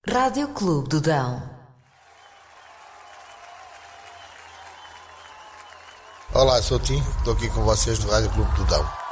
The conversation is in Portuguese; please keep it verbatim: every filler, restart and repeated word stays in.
Rádio Clube do Dão. Olá, sou o Tim, estou aqui com vocês do Rádio Clube do Dão.